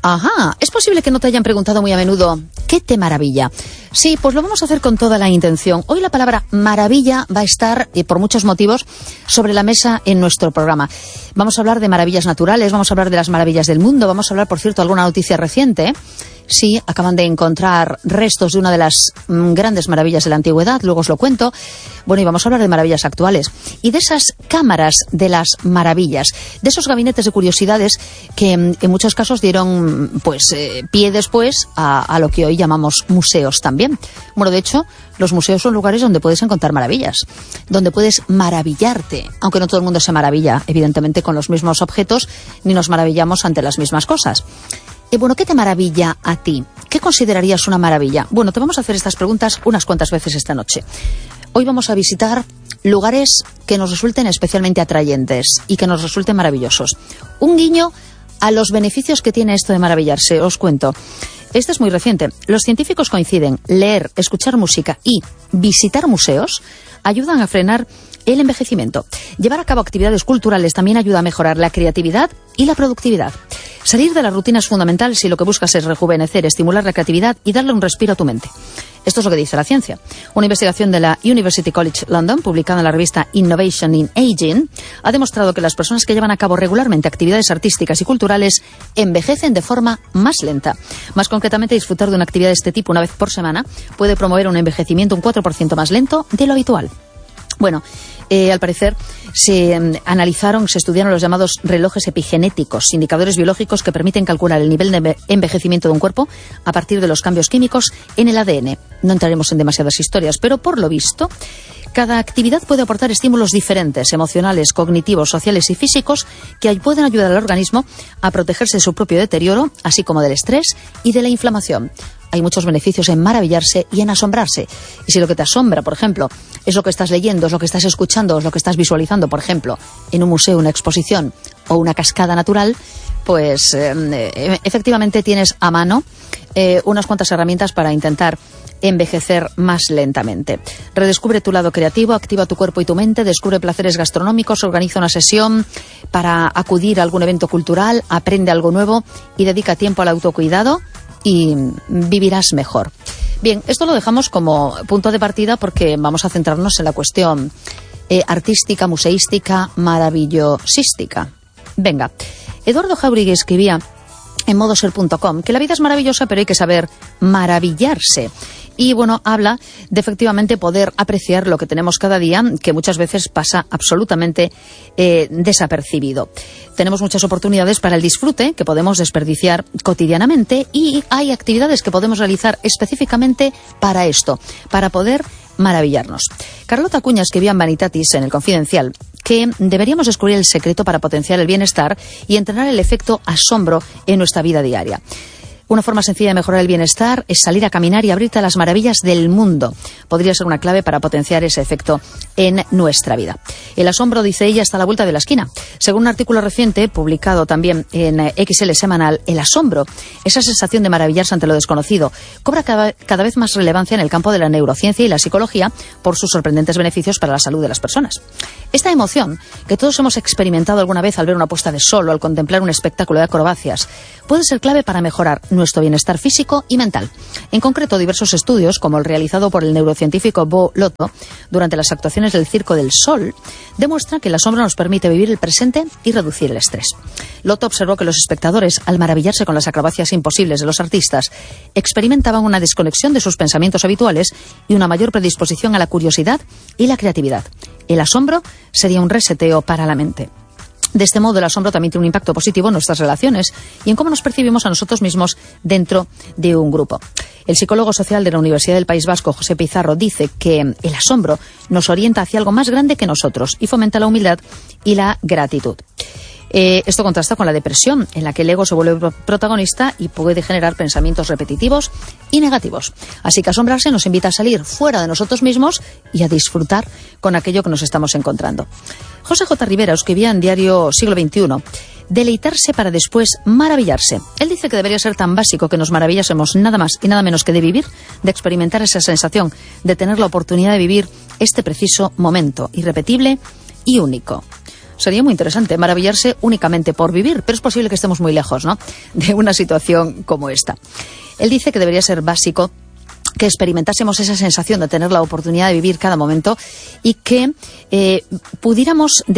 Ajá, es posible que no te hayan preguntado muy a menudo ¿qué te maravilla? Sí, pues lo vamos a hacer con toda la intención. Hoy la palabra maravilla va a estar, por muchos motivos, sobre la mesa en nuestro programa. Vamos a hablar de maravillas naturales, vamos a hablar de las maravillas del mundo, vamos a hablar, por cierto, alguna noticia reciente. Sí, acaban de encontrar restos de una de las grandes maravillas de la antigüedad, luego os lo cuento. Bueno, y vamos a hablar de maravillas actuales y de esas cámaras de las maravillas, de esos gabinetes de curiosidades que en muchos casos dieron pie después a lo que hoy llamamos museos también. Bueno, de hecho, los museos son lugares donde puedes encontrar maravillas, donde puedes maravillarte, aunque no todo el mundo se maravilla, evidentemente, con los mismos objetos, ni nos maravillamos ante las mismas cosas. Bueno, ¿qué te maravilla a ti? ¿Qué considerarías una maravilla? Bueno, te vamos a hacer estas preguntas unas cuantas veces esta noche. Hoy vamos a visitar lugares que nos resulten especialmente atrayentes y que nos resulten maravillosos. Un guiño a los beneficios que tiene esto de maravillarse, os cuento. Este es muy reciente. Los científicos coinciden. Leer, escuchar música y visitar museos ayudan a frenar el envejecimiento. Llevar a cabo actividades culturales también ayuda a mejorar la creatividad y la productividad. Salir de la rutina es fundamental si lo que buscas es rejuvenecer, estimular la creatividad y darle un respiro a tu mente. Esto es lo que dice la ciencia. Una investigación de la University College London, publicada en la revista Innovation in Aging, ha demostrado que las personas que llevan a cabo regularmente actividades artísticas y culturales envejecen de forma más lenta. Más concretamente, disfrutar de una actividad de este tipo una vez por semana puede promover un envejecimiento un 4% más lento de lo habitual. Bueno, al parecer se estudiaron los llamados relojes epigenéticos, indicadores biológicos que permiten calcular el nivel de envejecimiento de un cuerpo a partir de los cambios químicos en el ADN. No entraremos en demasiadas historias, pero por lo visto, cada actividad puede aportar estímulos diferentes, emocionales, cognitivos, sociales y físicos, que pueden ayudar al organismo a protegerse de su propio deterioro, así como del estrés y de la inflamación. Hay muchos beneficios en maravillarse y en asombrarse. Y si lo que te asombra, por ejemplo, es lo que estás leyendo, es lo que estás escuchando, es lo que estás visualizando, por ejemplo, en un museo, una exposición o una cascada natural, pues efectivamente tienes a mano unas cuantas herramientas para intentar envejecer más lentamente. Redescubre tu lado creativo, activa tu cuerpo y tu mente, descubre placeres gastronómicos, organiza una sesión para acudir a algún evento cultural, aprende algo nuevo y dedica tiempo al autocuidado y vivirás mejor. Bien, esto lo dejamos como punto de partida porque vamos a centrarnos en la cuestión artística, museística, maravillosística. Venga, Eduardo Jauregui escribía en modoser.com que la vida es maravillosa, pero hay que saber maravillarse. Y bueno, habla de efectivamente poder apreciar lo que tenemos cada día, que muchas veces pasa absolutamente desapercibido. Tenemos muchas oportunidades para el disfrute que podemos desperdiciar cotidianamente y hay actividades que podemos realizar específicamente para esto, para poder maravillarnos. Carlota Acuña escribía en Vanitatis, en El Confidencial, que deberíamos descubrir el secreto para potenciar el bienestar y entrenar el efecto asombro en nuestra vida diaria. Una forma sencilla de mejorar el bienestar es salir a caminar y abrirte a las maravillas del mundo. Podría ser una clave para potenciar ese efecto en nuestra vida. El asombro, dice ella, está a la vuelta de la esquina. Según un artículo reciente, publicado también en XL Semanal, el asombro, esa sensación de maravillarse ante lo desconocido, cobra cada vez más relevancia en el campo de la neurociencia y la psicología por sus sorprendentes beneficios para la salud de las personas. Esta emoción, que todos hemos experimentado alguna vez al ver una puesta de sol o al contemplar un espectáculo de acrobacias, puede ser clave para mejorar nuestro bienestar físico y mental. En concreto, diversos estudios, como el realizado por el neurocientífico Bo Lotto durante las actuaciones del Circo del Sol, demuestran que el asombro nos permite vivir el presente y reducir el estrés. Lotto observó que los espectadores, al maravillarse con las acrobacias imposibles de los artistas, experimentaban una desconexión de sus pensamientos habituales y una mayor predisposición a la curiosidad y la creatividad. El asombro sería un reseteo para la mente. De este modo, el asombro también tiene un impacto positivo en nuestras relaciones y en cómo nos percibimos a nosotros mismos dentro de un grupo. El psicólogo social de la Universidad del País Vasco, José Pizarro, dice que el asombro nos orienta hacia algo más grande que nosotros y fomenta la humildad y la gratitud. Esto contrasta con la depresión, en la que el ego se vuelve protagonista y puede generar pensamientos repetitivos y negativos. Así que asombrarse nos invita a salir fuera de nosotros mismos y a disfrutar con aquello que nos estamos encontrando. José J. Rivera escribía en Diario Siglo XXI, deleitarse para después maravillarse. Él dice que debería ser tan básico que nos maravillásemos nada más y nada menos que de vivir, de experimentar esa sensación, de tener la oportunidad de vivir este preciso momento, irrepetible y único. Sería muy interesante maravillarse únicamente por vivir, pero es posible que estemos muy lejos, ¿no?, de una situación como esta. Él dice que debería ser básico que experimentásemos esa sensación de tener la oportunidad de vivir cada momento y que pudiéramos